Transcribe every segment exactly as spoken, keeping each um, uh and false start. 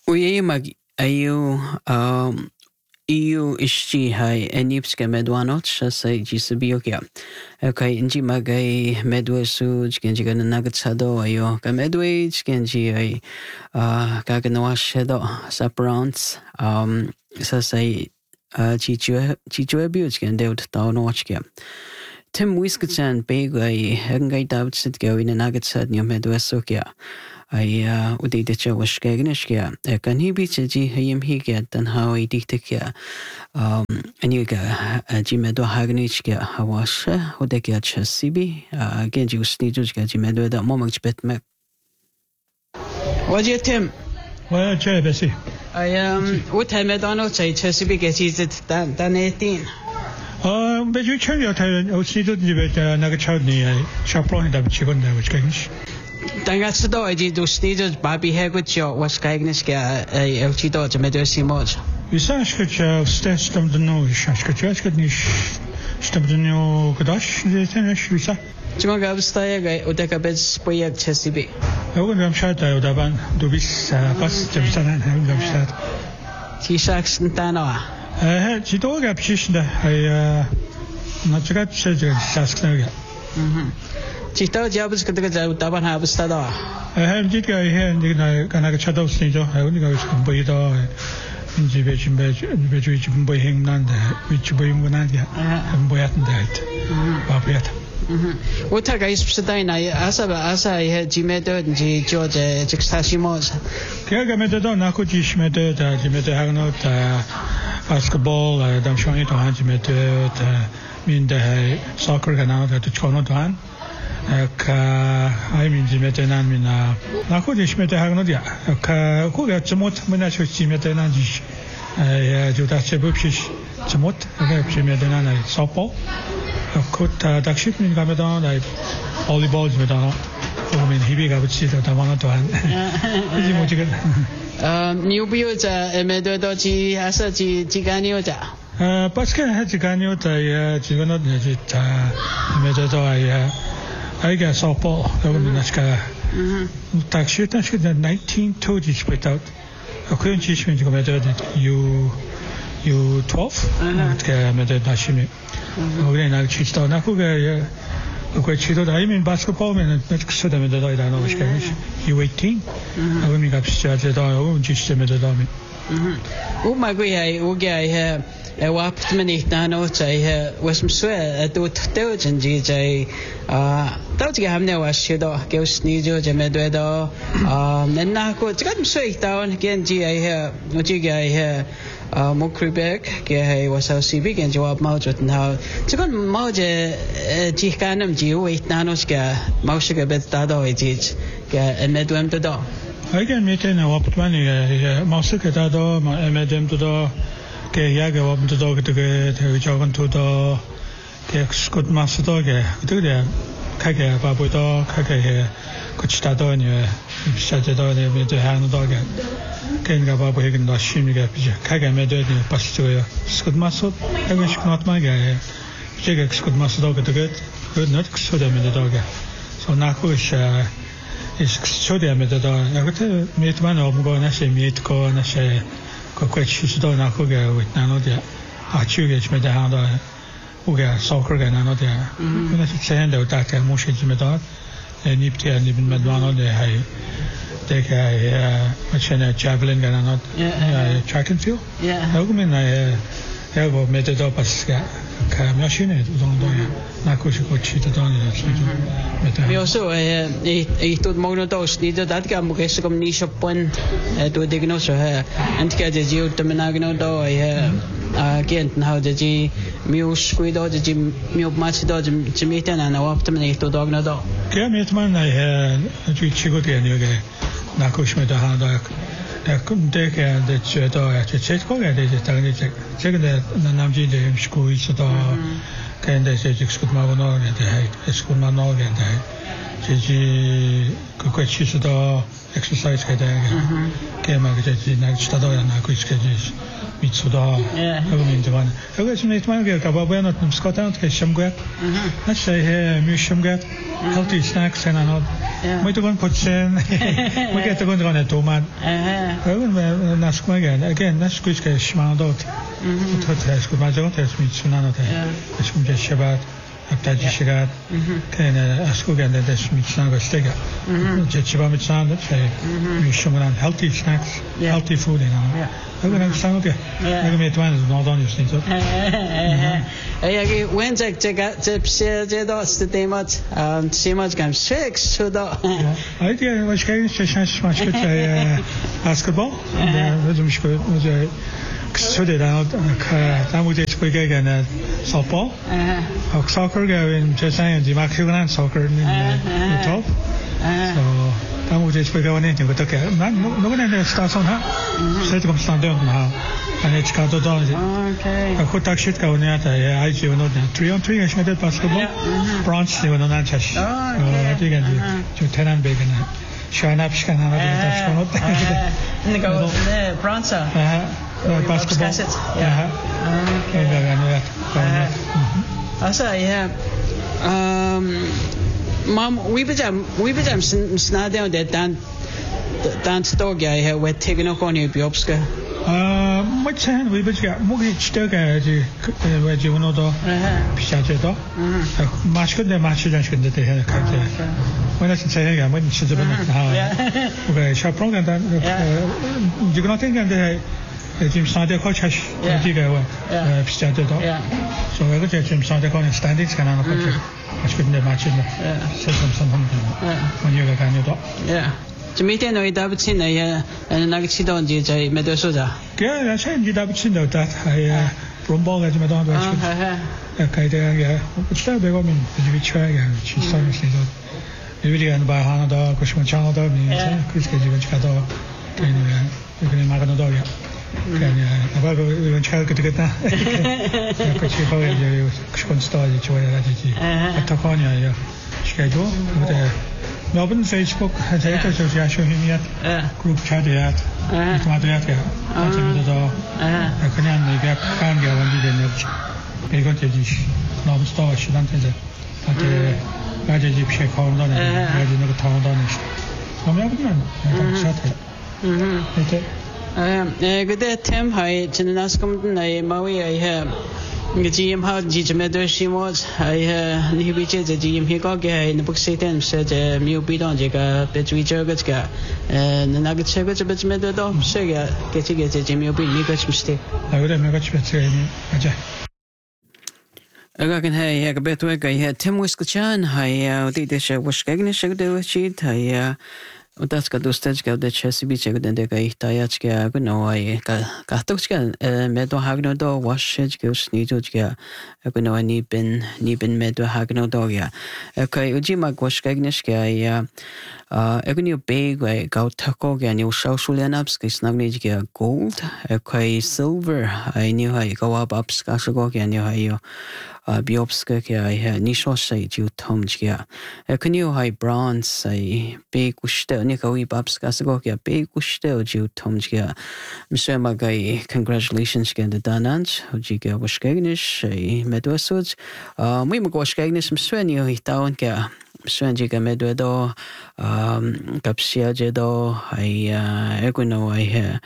ويا mag ayu um iu isti hai enipska medwanot sai jisbiokia. Okay, inji magay medwesu genji gana nagatsado ayo ka medwe genji ay uh kaganawashedo sa bronze um sa sai uh chichue chichue biuts gen deut tawnotchkia. Tim Wiskachan Begay Hengay Davidsid go in a nagatsad new medwesukia. I uh udidcha was skagnishkia. A can he be chi him he get than how I dictia um and you go a jimedo hagnichkia hawasha udekia chasibi uh genji usnijuka jimedo that moment bit me. What you Tim? Well, Chair Bessie. I um what time I don't know chasibi gets it than than eighteen. Uh, but you change your time. I was needed to be Nagachadni, Chaplon, and Chicken, which games. Tangatsado, I did those needed Bobby Hagucho was Kagniska, a Elchido, the Medosimoj. You saw Sketch, Stats, the no, Sketch, Nish, Stab the new Kadash, the tennis, we saw. Chimagabstaya, Udekabets, Poyak Chesibi. I wouldn't have shot out of one to be past Jemson and have shot. T-Shacks and Tanoa. Uh, she told a position I uh, not got surgery, Sasknaga. Hm. She told Jabs could get out of have a stada. I have did go here and Ganaga Shadow Snido. I only go to Boydo in the Virgin Bedridge Boy Hingland, which Boy Munadia and Boyat died. Babiat. What a guy's Sadina, as I had Jimedo and George Jextashimos. Kaga Medo, Nakujish Medo, Jimedo Hagnot. Basketball, uh, dam shoni to han jimet uh, min de soccer ganao de chono to han ka ai min jimet nan min na ko de jimet hagno dia ka ko ga chmot mina sho jimet nan ji ya juta chebuk shish chmot ga jimet nan ai sopo ko ta dakshit min ga medan ai volleyball jimet nan ko min hibi ga bchi ta mana to han ji mo ji Um, new builder, a medoji, asaji, Giganioda. Uh, Pascal had Giganiota, uh, Giganot, uh, Medodo, I, I guess, all Paul, the woman Naska. Taxi, that's the nineteen two split out. A queen teach me to come at you, you twelve, Medod Nashimi. Then I'll cheat down Nakuga. Quite cheated. I mean basketball, and that's so damn the I don't know which games. You eighteen. I will make up started. I won't just them the dummy. Oh, my way, I will get here. A wap many nanos. I was some swear at the diligent G J. Uh, don't you have no ashido, Ghost Nijo, Jamedo, um, and now go to get straight down again. G. I hear what you get here. Mokribek, Gay was how C big and Joab Maudret now. To go Maude Chicanum Geo, eight nanoska, Mausiga bet Dado, it is, and Medwem to do. I can meet in a wap money, Mausica Dado, Medem to do, Gay Yaga open to dog to get Jogan to do, Gex good master dog, do there, Kaka, Babu dog, Kaka here, Kuchtado, and you shut the door, they made the hand dog. Kenga Babu Hagen was Shimiga, Kaga Medo, Pastoya, Scud Muscle, I wish not my guy. Jigax could muscle dog to get good not so them in the dog. So Nakush is so them in the dog. I could meet one of go and I say meet go and I say, Coquetch do Nakuga with Nanodia. Archugage made the hand on Uga, soccer and Nanodia. When I say, and that and Moshi Jimedon, and Nipti and even Medwano, they high. Take a machine javelin gun and not track and field. Yeah. I mean, I have made it up as a machine. Nakushiko cheated on it. We also a told Monodos needed that Gamukesom niche point to diagnose her and get a Jew to Menagno do. I again how the G Muse Squido, the Jim Mule Machido, Jimitan, and optimally to Dogno do. Gamitman, I had a Chigote and you get. Nakush made a hand. I couldn't take care of the Cheto at the Chetco. I did it. Check the Namji, the school is at all. Can they say it's good Mavano and the height? It's good Mano and the height. She could quite choose at all exercise. Came out at the next Stado and Nakush Mitsuda. I mean, the one. I was made my girl, Kababana from Scotland, Shamgat. Let's say here, Musham Gat, healthy snacks and another. Moet gewoon potsen. Moet je gewoon gewoon het tomaat. Gewoon na square again. Na squeeze ke schmaan dood. Het het is goed maar zo het is niet zo na dat. Het is moet je shabat. Aktaji shirat. Ken askugan dat is niet zo gaan steken. Je shabat met staan dat je je shoman healthy snacks, healthy food in. Ook dan staan ook. Ik met twaalf nog dan is niet zo. Ja, ik wens ik te te je dat het thema um thema kan six zo dat. Ja, ik denk waarschijnlijk je chance maar goed bij basketbal. Dat is goed. Studied out dan moet je spreken en softball. Ook soccer gaan je zijn die maak je aan soccer in de top. So dan moet je spreken wanneer je dat oké. Maar nog een start van ha. Zet ik op staan doen maar en het gaat tot dan. Oké. Goed dat shit gaan we net ja hij je nog three on three als je dat basketball. Bronze je nog aan chess. Oh ik denk je ten aan big en shine up scan aan dat gewoon op. En dan go nee bronze. Basketball. Ja. Oké. Ja. Asa ja. Um Mom, we became we became snad down that dan dan stok ja he we tegen nog gewoon op opske. Uh, moet zijn we became moet je stukken die we je nog door. Pisatje toch? Maar schud de match dan schud de tegen kan je. Maar dat is zeggen ja, moet je ze benak halen. Oké, chaperon dan je kan denken dat 지금 상대 코치하시 어디가 와 비슷하대도 so 이거 지금 상대 코치 스탠딩스 가는 거 같아요 아쉽게 맞추는 세점 선언도 원유가 가능도 예 지미테 너희 다붙인 나야 나기 치도 이제 저희 메도소자 그래 참 이제 다붙인다 다 하야 롬보가 좀 더 하고 가이드가 진짜 배고민 이제 쳐야 치선을 해서 우리가 봐 하나도 고시면 장어도 미세 그렇게 지금 가도 되는 그냥 막아도 돼요 그냥 아빠 이런 차 그때겠다. 그치 거기 이제 그건 스타일이 좋아야 되지. 어떻게 하냐요. 시켜줘. 근데 너번 페이스북 제가 저기 하시면 그룹 차대야. 그만둬야 돼요. 아침에도 그냥 내가 간 게 원리 되는 이거 되지. 너번 스타일 시간 되지. 근데 가지 집에 가운데는 가지 내가 타운다는 시. 그러면 그냥 사태. 음. 이제 Eh, good time hai chinas kom nai mawi ai ha ngji ha ji jme do shimos ai ha ni bi che ji mi ko ge hai nbuk se ten se je mi bi dong je ga pe chui che ge ga eh na ge che ge che jme do do se ge ge che ge je mi bi mi ge chim ste a gure me ge che che ni aja Aga kan hai ya bet we ga ya tim wiskchan hai di de she wiskagni she de chi hai Utazka dostečka da česibiče da da ih tajačka no ai ka ka točka me do hagno do washečka usnijočka ako no ni bin ni bin me do hagno do ya kai uji ma goshkagneška ya ako ni big way go tako ga ni ushausulenapska snagnejka gold kai silver ai ni hai go up upska go ga ni hai biopska ke ai ni shosai ju tomjka ako ni hai bronze ai big ushte ni ka wi babska go ga big ushte ju tomjka misema gai congratulations ga da dananch uji ga washkagnish ai medwasuj mi mo washkagnish msweni hi taon ka msweni ga medwedo um kapsia jedo ai eguno ai he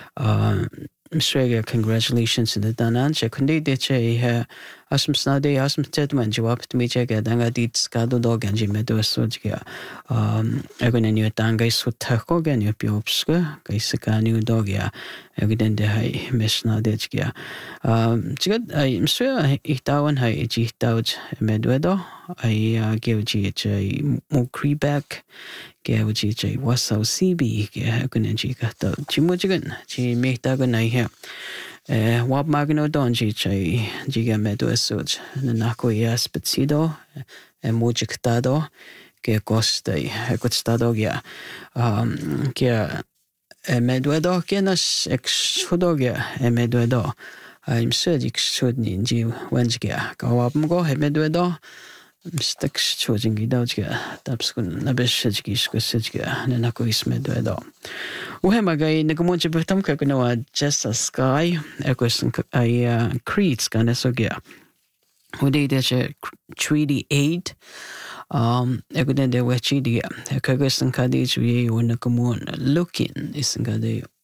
Mswega congratulations to the dananch kundi de che ha asm snade asm tetman jawab to me che ga danga dit skado do ganji medo sojga um egone new tanga su thako ga new piopska kaisa new dog ya egden de hai mesna de chga um chigad ai mswe ihtawan hai ji tauj medwedo ai geuji che mukri back geuji che wasau cb ge egone ji ga to chimojigan ji mehta ga nai hai Eh, wab magno donji chai jiga medo suj nako ya spezido e mujictado que costei e costado ya um que e medo que nas exhudo ya e medo I'm surgic should ninji wenjga go wab go e medo Stakes choosing gidauchga tapskun nabeshjgi skosjga nako ismedo edo uhemagai nagamonche betam ka kuna jessa sky ekwesin ai creeds kana sogya Udei de treaty eight Um, ego den de wechi dia. Kaga sankade ju ye wona kamun looking is sankade.